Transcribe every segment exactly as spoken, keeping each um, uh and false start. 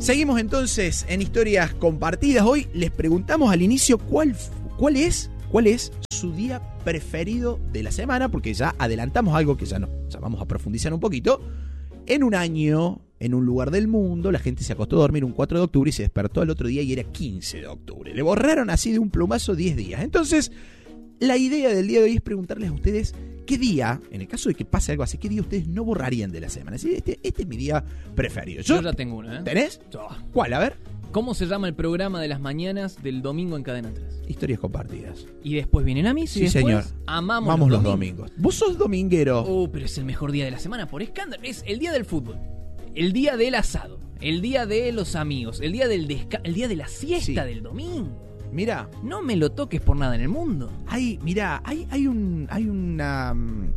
Seguimos entonces en historias compartidas. Hoy les preguntamos al inicio cuál, cuál es, cuál es su día preferido de la semana, porque ya adelantamos algo que ya no, ya vamos a profundizar un poquito. En un año, en un lugar del mundo, la gente se acostó a dormir un cuatro de octubre y se despertó al otro día y era quince de octubre. Le borraron así de un plumazo diez días. Entonces, la idea del día de hoy es preguntarles a ustedes qué día, en el caso de que pase algo así, qué día ustedes no borrarían de la semana. Es decir, este, este es mi día preferido. Yo, Yo ya tengo una, ¿eh? ¿Tenés? Yo. ¿Cuál? A ver. ¿Cómo se llama el programa de las mañanas del domingo en Cadena tres? Historias compartidas. Y después vienen a mí. Sí, y después señor. Amamos Vamos los, los domingos. domingos. Vos sos dominguero. Oh, pero es el mejor día de la semana por escándalo. Es el día del fútbol. El día del asado. El día de los amigos. El día del desca- el día de la siesta sí. del domingo. Mira, no me lo toques por nada en el mundo. Hay, mira, hay, hay un, hay una,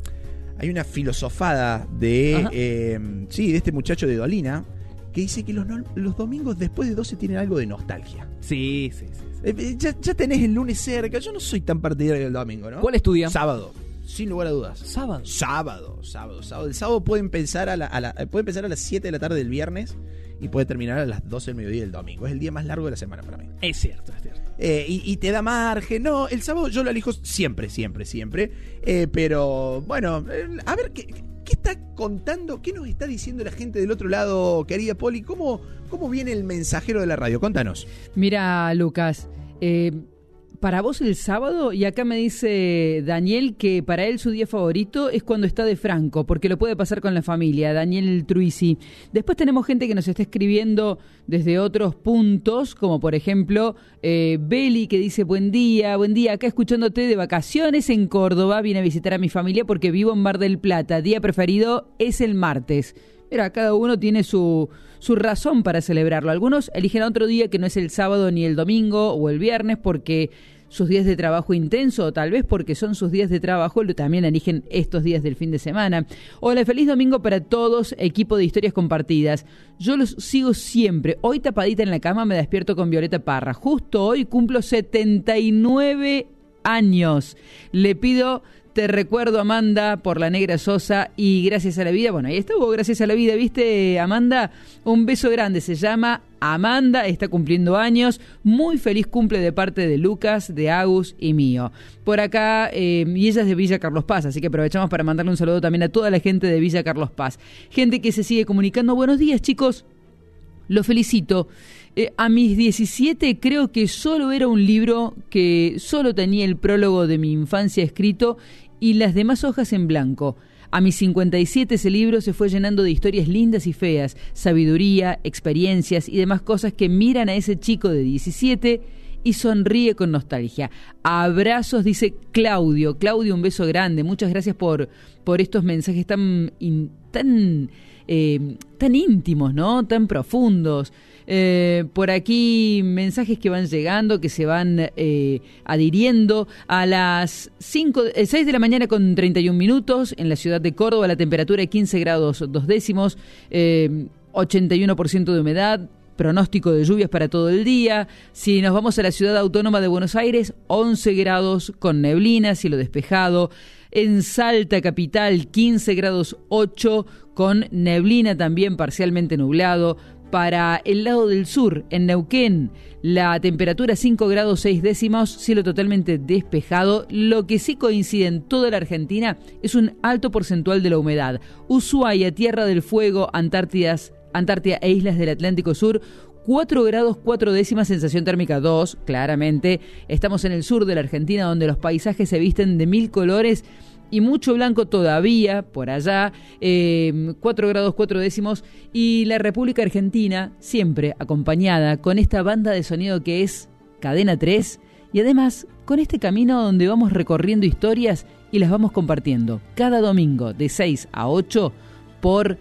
hay una filosofada de, eh, sí, de este muchacho de Dolina que dice que los, los domingos después de doce tienen algo de nostalgia. Sí, sí, sí. sí. Eh, ya, ya tenés el lunes cerca. Yo no soy tan partidario del domingo, ¿no? ¿Cuál es tu día? Sábado. Sin lugar a dudas. ¿Sábado? Sábado, sábado, sábado. El sábado puede empezar a, la, a, la, puede empezar a las siete de la tarde del viernes y puede terminar a las doce del mediodía del domingo. Es el día más largo de la semana para mí. Es cierto, es cierto. Eh, y, y te da margen. No, el sábado yo lo elijo siempre, siempre, siempre. Eh, pero, bueno, eh, a ver, ¿qué, ¿qué está contando? ¿Qué nos está diciendo la gente del otro lado, querida Poli? ¿Cómo, cómo viene el mensajero de la radio? Contanos. Mira, Lucas, eh... para vos el sábado, y acá me dice Daniel que para él su día favorito es cuando está de Franco, porque lo puede pasar con la familia, Daniel Truisi. Después tenemos gente que nos está escribiendo desde otros puntos, como por ejemplo eh, Beli, que dice buen día, buen día, acá escuchándote de vacaciones en Córdoba, vine a visitar a mi familia porque vivo en Mar del Plata, día preferido es el martes. Mira, cada uno tiene su, su razón para celebrarlo. Algunos eligen otro día que no es el sábado ni el domingo o el viernes porque sus días de trabajo intenso, o tal vez porque son sus días de trabajo, también eligen estos días del fin de semana. Hola, feliz domingo para todos, equipo de historias compartidas. Yo los sigo siempre. Hoy tapadita en la cama me despierto con Violeta Parra. Justo hoy cumplo setenta y nueve años. Le pido... Te recuerdo, Amanda, por la Negra Sosa y Gracias a la Vida. Bueno, ahí estuvo, Gracias a la Vida, ¿viste, Amanda? Un beso grande, se llama Amanda, está cumpliendo años. Muy feliz cumple de parte de Lucas, de Agus y mío. Por acá, eh, y ella es de Villa Carlos Paz, así que aprovechamos para mandarle un saludo también a toda la gente de Villa Carlos Paz. Gente que se sigue comunicando. Buenos días, chicos. Los felicito. Eh, a mis diecisiete creo que solo era un libro que solo tenía el prólogo de mi infancia escrito y las demás hojas en blanco. A mis cincuenta y siete ese libro se fue llenando de historias lindas y feas, sabiduría, experiencias y demás cosas que miran a ese chico de diecisiete y sonríe con nostalgia. Abrazos, dice Claudio. Claudio, un beso grande. Muchas gracias por, por estos mensajes tan, in, tan, eh, tan íntimos, ¿no? Tan profundos. Eh, por aquí mensajes que van llegando, que se van eh, adhiriendo. A las cinco, eh, seis de la mañana con treinta y un minutos en la ciudad de Córdoba, la temperatura de quince grados dos décimos, eh, ochenta y uno por ciento de humedad, pronóstico de lluvias para todo el día. Si nos vamos a la ciudad autónoma de Buenos Aires, once grados con neblina, cielo despejado. En Salta capital, quince grados ocho con neblina también parcialmente nublado. Para el lado del sur, en Neuquén, la temperatura cinco grados seis décimos, cielo totalmente despejado. Lo que sí coincide en toda la Argentina es un alto porcentual de la humedad. Ushuaia, Tierra del Fuego, Antártidas, Antártida e Islas del Atlántico Sur, cuatro grados cuatro décimas, sensación térmica dos, claramente. Estamos en el sur de la Argentina, donde los paisajes se visten de mil colores y mucho blanco todavía por allá, eh, cuatro grados cuatro décimos, y la República Argentina siempre acompañada con esta banda de sonido que es Cadena tres, y además con este camino donde vamos recorriendo historias y las vamos compartiendo cada domingo de seis a ocho por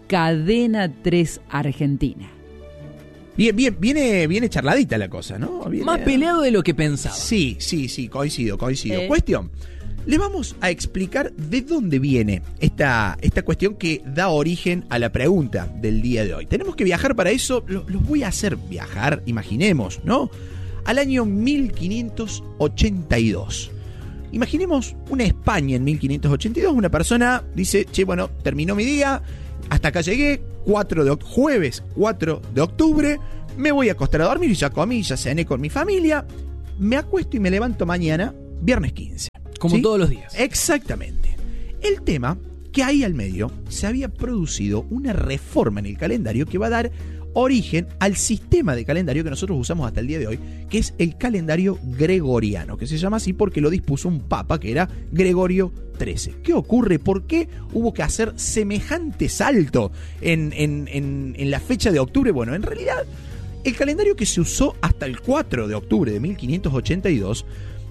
Cadena tres Argentina. Bien, bien, viene, viene charladita la cosa, ¿no? Viene, más peleado de lo que pensaba. Sí, sí, sí, coincido, coincido. Eh. Cuestión. Les vamos a explicar de dónde viene esta, esta cuestión que da origen a la pregunta del día de hoy. Tenemos que viajar para eso, lo, los voy a hacer viajar, imaginemos, ¿no? Al año mil quinientos ochenta y dos. Imaginemos una España en mil quinientos ochenta y dos, una persona dice, che, bueno, terminó mi día, hasta acá llegué, cuatro de oct- jueves cuatro de octubre, me voy a acostar a dormir, ya comí, ya cené con mi familia, me acuesto y me levanto mañana, viernes quince. Como ¿sí? todos los días. Exactamente. El tema que ahí al medio se había producido una reforma en el calendario que va a dar origen al sistema de calendario que nosotros usamos hasta el día de hoy, que es el calendario gregoriano, que se llama así porque lo dispuso un papa que era Gregorio trece. ¿Qué ocurre? ¿Por qué hubo que hacer semejante salto en, en, en, en la fecha de octubre? Bueno, en realidad, el calendario que se usó hasta el cuatro de octubre de mil quinientos ochenta y dos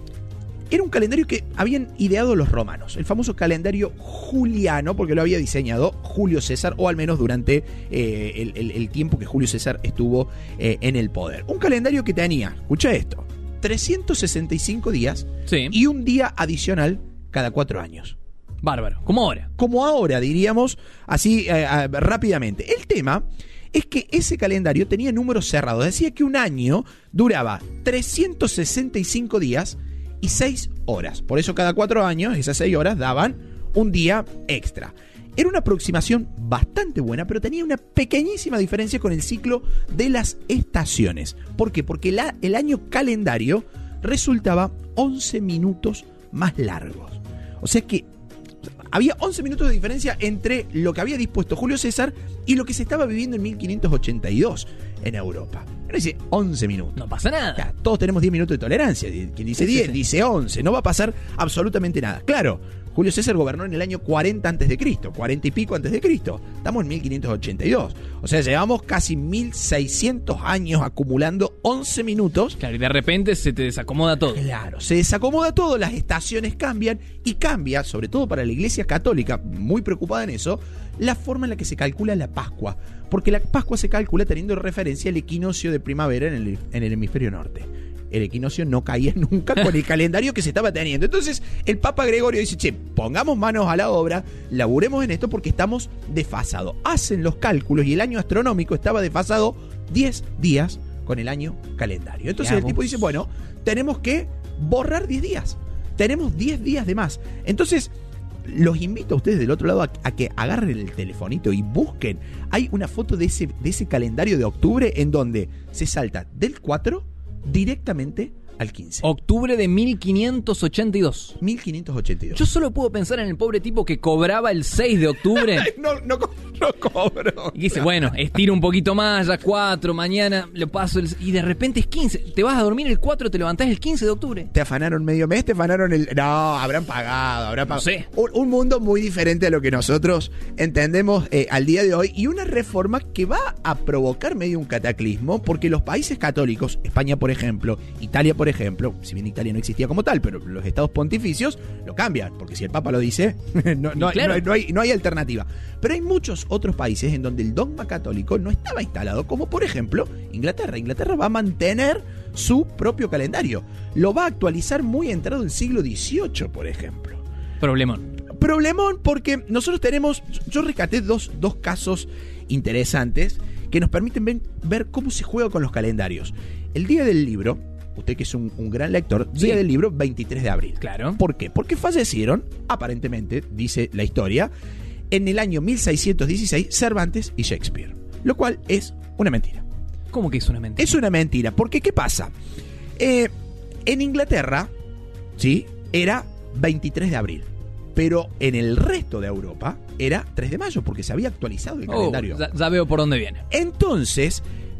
era un calendario que habían ideado los romanos, el famoso calendario juliano, porque lo había diseñado Julio César, o al menos durante eh, el, el, el tiempo que Julio César estuvo eh, en el poder. Un calendario que tenía, escucha esto, trescientos sesenta y cinco días Sí. y un día adicional cada cuatro años. Bárbaro. Como ahora. Como ahora, diríamos, así eh, eh, rápidamente. El tema es que ese calendario tenía números cerrados. Decía que un año duraba trescientos sesenta y cinco días y seis horas. Por eso cada cuatro años esas seis horas daban un día extra. Era una aproximación bastante buena, pero tenía una pequeñísima diferencia con el ciclo de las estaciones. ¿Por qué? Porque la, el año calendario resultaba once minutos más largos. O sea que había once minutos de diferencia entre lo que había dispuesto Julio César y lo que se estaba viviendo en mil quinientos ochenta y dos en Europa. No dice once minutos. No pasa nada. Ya, todos tenemos diez minutos de tolerancia. Quien dice Sí, sí, diez, sí. dice once. No va a pasar absolutamente nada. Claro, Julio César gobernó en el año cuarenta antes de Cristo, cuarenta y pico antes de Cristo. Estamos en mil quinientos ochenta y dos. O sea, llevamos casi mil seiscientos años acumulando once minutos. Claro, y de repente se te desacomoda todo. Claro, se desacomoda todo, las estaciones cambian y cambia, sobre todo para la Iglesia Católica, muy preocupada en eso, la forma en la que se calcula la Pascua. Porque la Pascua se calcula teniendo referencia al equinoccio de primavera en el, en el hemisferio norte. El equinoccio no caía nunca con el calendario que se estaba teniendo. Entonces el Papa Gregorio dice, che, pongamos manos a la obra, laburemos en esto porque estamos desfasados. Hacen los cálculos y el año astronómico estaba desfasado diez días con el año calendario. Entonces Ya el tipo vos. dice, bueno, tenemos que borrar diez días. Tenemos diez días de más. Entonces los invito a ustedes del otro lado a, a que agarren el telefonito y busquen. Hay una foto de ese, de ese calendario de octubre en donde se salta del cuatro directamente al quince. Octubre de mil quinientos ochenta y dos. mil quinientos ochenta y dos. Yo solo puedo pensar en el pobre tipo que cobraba el seis de octubre. no, no, co- no cobro. Y dice, bueno, estiro un poquito más, ya cuatro, mañana lo paso. El... Y de repente es quince. Te vas a dormir el cuatro, te levantás el quince de octubre. ¿Te afanaron medio mes? ¿Te afanaron el...? No, habrán pagado, habrán pagado. No sé. Un, un mundo muy diferente a lo que nosotros entendemos eh, al día de hoy y una reforma que va a provocar medio un cataclismo porque los países católicos, España por ejemplo, Italia por ejemplo, si bien Italia no existía como tal, pero los estados pontificios lo cambian, porque si el Papa lo dice, no, no, Claro. no, no hay, no hay alternativa. Pero hay muchos otros países en donde el dogma católico no estaba instalado, como por ejemplo Inglaterra. Inglaterra va a mantener su propio calendario. Lo va a actualizar muy entrado el siglo dieciocho, por ejemplo. Problemón. Problemón porque nosotros tenemos, yo rescaté dos, dos casos interesantes que nos permiten ver, ver cómo se juega con los calendarios. El Día del Libro, usted que es un, un gran lector, Sí. Día del Libro, veintitrés de abril. Claro. ¿Por qué? Porque fallecieron, aparentemente, dice la historia, en el año mil seiscientos dieciséis Cervantes y Shakespeare. Lo cual es una mentira. ¿Cómo que es una mentira? Es una mentira, porque ¿qué pasa? Eh, en Inglaterra, ¿sí? Era veintitrés de abril. Pero en el resto de Europa era tres de mayo, porque se había actualizado el Oh, calendario. ya, ya veo por dónde viene. Entonces,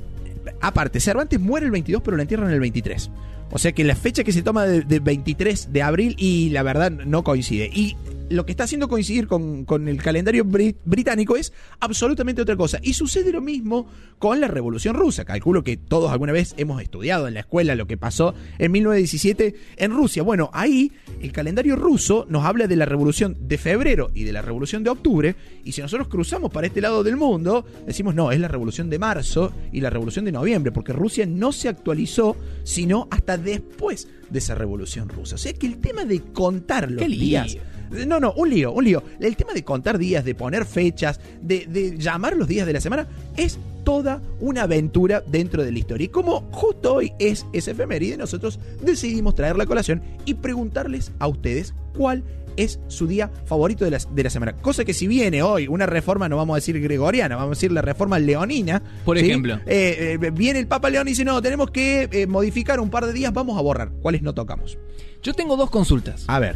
aparte, Cervantes muere el veintidós, pero lo entierran el veintitrés. O sea que la fecha que se toma de, de veintitrés de abril y la verdad no coincide. Y lo que está haciendo coincidir con, con el calendario brit- británico es absolutamente otra cosa. Y sucede lo mismo con la Revolución Rusa. Calculo que todos alguna vez hemos estudiado en la escuela lo que pasó en mil novecientos diecisiete en Rusia. Bueno, ahí el calendario ruso nos habla de la Revolución de febrero y de la Revolución de octubre. Y si nosotros cruzamos para este lado del mundo, decimos no, es la Revolución de marzo y la Revolución de noviembre, porque Rusia no se actualizó sino hasta después de esa Revolución Rusa. O sea que el tema de contar los Qué lío. días... No, no, un lío, un lío. El tema de contar días, de poner fechas, de, de llamar los días de la semana, es toda una aventura dentro de la historia. Y como justo hoy es esa efeméride, nosotros decidimos traer la colación y preguntarles a ustedes cuál es su día favorito de la, de la semana. Cosa que si viene hoy una reforma, no vamos a decir gregoriana, vamos a decir la reforma leonina. Por ¿sí? ejemplo. Eh, eh, viene el Papa León y dice, no, tenemos que eh, modificar un par de días, vamos a borrar. ¿Cuáles no tocamos? Yo tengo dos consultas. A ver.